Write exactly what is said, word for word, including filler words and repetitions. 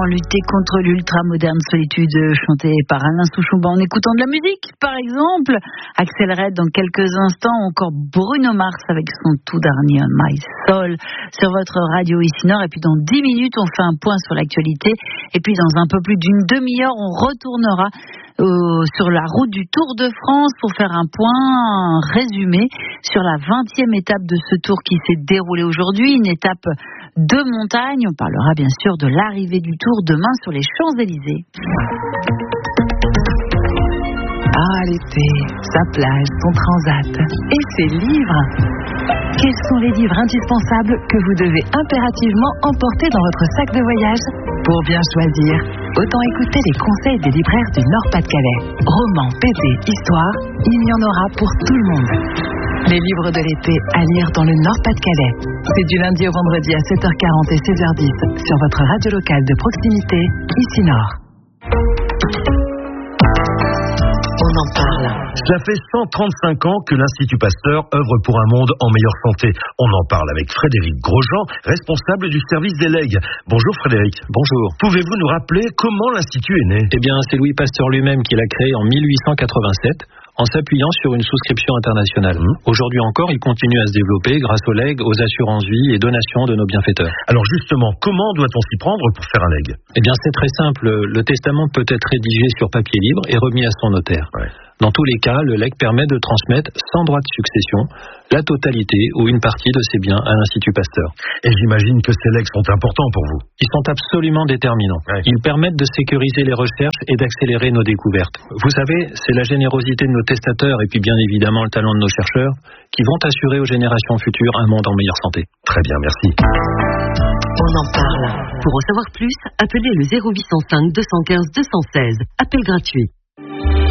Comment lutter contre l'ultra-moderne solitude chantée par Alain Souchon en écoutant de la musique, par exemple. Axel Red dans quelques instants, encore Bruno Mars avec son tout dernier My Soul sur votre radio ici Nord. Et puis dans dix minutes, on fait un point sur l'actualité. Et puis dans un peu plus d'une demi-heure, on retournera euh, sur la route du Tour de France pour faire un point, un résumé sur la vingtième étape de ce tour qui s'est déroulé aujourd'hui. Une étape de montagne. On parlera bien sûr de l'arrivée du Tour demain sur les Champs-Élysées. Ah, l'été, sa plage, son transat et ses livres. Quels sont les livres indispensables que vous devez impérativement emporter dans votre sac de voyage? Pour bien choisir, autant écouter les conseils des libraires du Nord-Pas-de-Calais. Romans, B D, histoire, il y en aura pour tout le monde. Les livres de l'été à lire dans le Nord-Pas-de-Calais. C'est du lundi au vendredi à sept heures quarante et seize heures dix sur votre radio locale de proximité, ici Nord. On en parle. Ça fait cent trente-cinq ans que l'Institut Pasteur œuvre pour un monde en meilleure santé. On en parle avec Frédéric Grosjean, responsable du service des legs. Bonjour Frédéric. Bonjour. Pouvez-vous nous rappeler comment l'Institut est né? Eh bien, c'est Louis Pasteur lui-même qui l'a créé en mille huit cent quatre-vingt-sept. En s'appuyant sur une souscription internationale. Mmh. Aujourd'hui encore, il continue à se développer grâce aux legs, aux assurances vie et donations de nos bienfaiteurs. Alors justement, comment doit-on s'y prendre pour faire un leg? Eh bien, c'est très simple. Le testament peut être rédigé sur papier libre et remis à son notaire. Ouais. Dans tous les cas, le leg permet de transmettre sans droit de succession la totalité ou une partie de ses biens à l'Institut Pasteur. Et j'imagine que ces legs sont importants pour vous. Ils sont absolument déterminants. Ouais. Ils permettent de sécuriser les recherches et d'accélérer nos découvertes. Vous savez, c'est la générosité de nos testateurs et puis bien évidemment le talent de nos chercheurs qui vont assurer aux générations futures un monde en meilleure santé. Très bien, merci. On en parle. Pour en savoir plus, appelez le zéro huit cent cinq deux cent quinze deux cent seize. Appel gratuit.